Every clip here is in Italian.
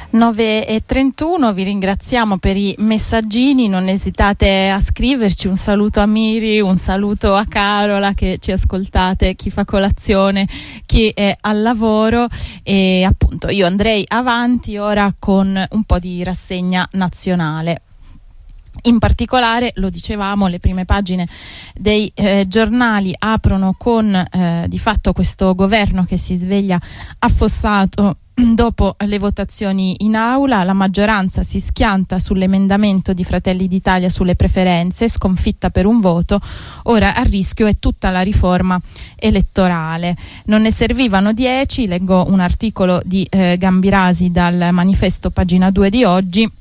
9:31, vi ringraziamo per i messaggini, non esitate a scriverci. Un saluto a Miri, un saluto a Carola che ci ascoltate, chi fa colazione, chi è al lavoro, e appunto io andrei avanti ora con un po' di rassegna nazionale. In particolare, lo dicevamo, le prime pagine dei giornali aprono con di fatto questo governo che si sveglia affossato dopo le votazioni in aula. La maggioranza si schianta sull'emendamento di Fratelli d'Italia sulle preferenze, sconfitta per un voto, ora a rischio è tutta la riforma elettorale. Non ne servivano 10, leggo un articolo di Gambirasi dal Manifesto, pagina 2 di oggi.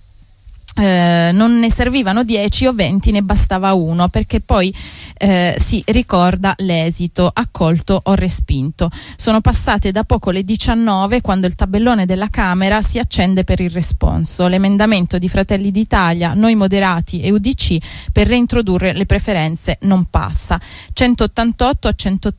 Non ne servivano 10 o 20, ne bastava uno, perché poi si ricorda l'esito: accolto o respinto. Sono passate da poco le 19 quando il tabellone della Camera si accende per il responso. L'emendamento di Fratelli d'Italia, Noi Moderati e UDC per reintrodurre le preferenze non passa. 188 a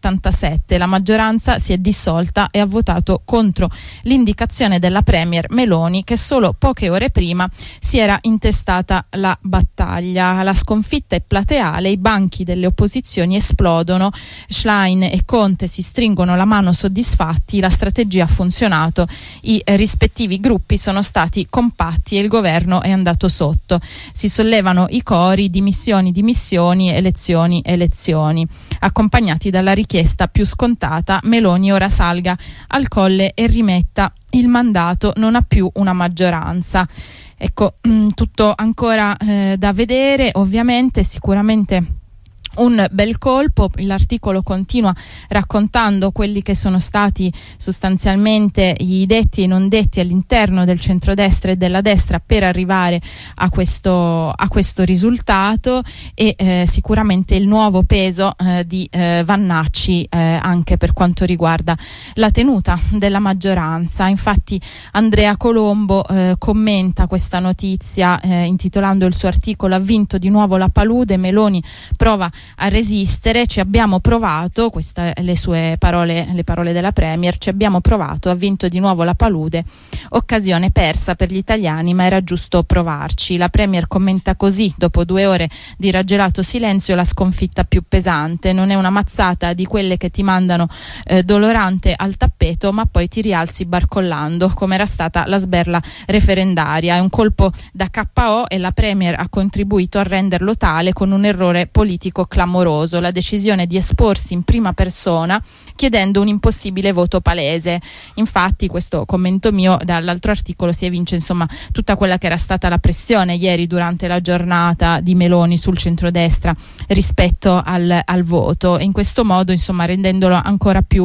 187, la maggioranza si è dissolta e ha votato contro l'indicazione della Premier Meloni, che solo poche ore prima si era intestata la battaglia. La sconfitta è plateale, i banchi delle opposizioni esplodono, Schlein e Conte si stringono la mano soddisfatti, la strategia ha funzionato, i rispettivi gruppi sono stati compatti e il governo è andato sotto. Si sollevano i cori: dimissioni, dimissioni, elezioni, elezioni, accompagnati dalla richiesta più scontata: Meloni ora salga al Colle e rimetta il mandato, non ha più una maggioranza. Ecco, tutto ancora da vedere, ovviamente. Sicuramente un bel colpo. L'articolo continua raccontando quelli che sono stati sostanzialmente i detti e i non detti all'interno del centrodestra e della destra per arrivare a questo risultato, e sicuramente il nuovo peso di Vannacci anche per quanto riguarda la tenuta della maggioranza. Infatti Andrea Colombo commenta questa notizia intitolando il suo articolo: ha vinto di nuovo la palude, Meloni prova a resistere, ci abbiamo provato, queste le sue parole, le parole della Premier, ci abbiamo provato, ha vinto di nuovo la palude, occasione persa per gli italiani, ma era giusto provarci. La Premier commenta così, dopo 2 ore di raggelato silenzio, la sconfitta più pesante: non è una mazzata di quelle che ti mandano dolorante al tappeto ma poi ti rialzi barcollando, come era stata la sberla referendaria. È un colpo da KO e la Premier ha contribuito a renderlo tale con un errore politico clamoroso: la decisione di esporsi in prima persona chiedendo un impossibile voto palese. Infatti, questo commento mio, dall'altro articolo si evince insomma tutta quella che era stata la pressione ieri durante la giornata di Meloni sul centrodestra rispetto al voto, e in questo modo insomma rendendolo ancora più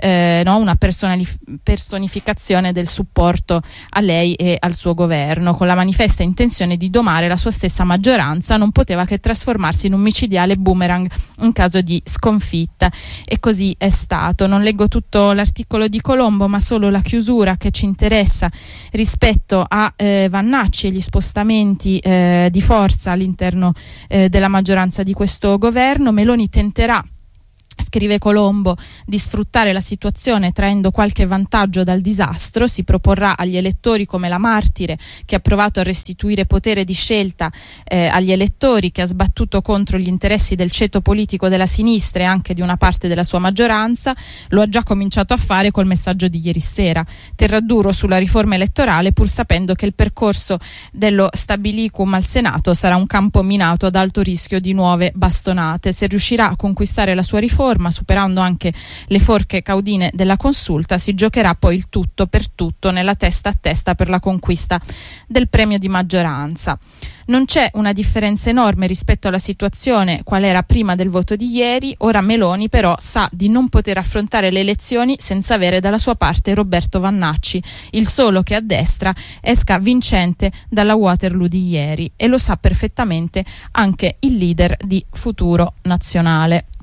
una personificazione del supporto a lei e al suo governo. Con la manifesta intenzione di domare la sua stessa maggioranza, non poteva che trasformarsi in un micidiale boomerang in caso di sconfitta, e così è stato. Non leggo tutto l'articolo di Colombo, ma solo la chiusura che ci interessa rispetto a Vannacci e gli spostamenti di forza all'interno della maggioranza di questo governo. Meloni tenterà, scrive Colombo, di sfruttare la situazione traendo qualche vantaggio dal disastro. Si proporrà agli elettori come la martire che ha provato a restituire potere di scelta agli elettori, che ha sbattuto contro gli interessi del ceto politico della sinistra e anche di una parte della sua maggioranza. Lo ha già cominciato a fare col messaggio di ieri sera. Terrà duro sulla riforma elettorale, pur sapendo che il percorso dello stabilicum al Senato sarà un campo minato ad alto rischio di nuove bastonate. Se riuscirà a conquistare la sua riforma, superando anche le forche caudine della consulta, si giocherà poi il tutto per tutto nella testa a testa per la conquista del premio di maggioranza. Non c'è una differenza enorme rispetto alla situazione qual era prima del voto di ieri. Ora Meloni però sa di non poter affrontare le elezioni senza avere dalla sua parte Roberto Vannacci, il solo che a destra esca vincente dalla Waterloo di ieri, e lo sa perfettamente anche il leader di Futuro Nazionale.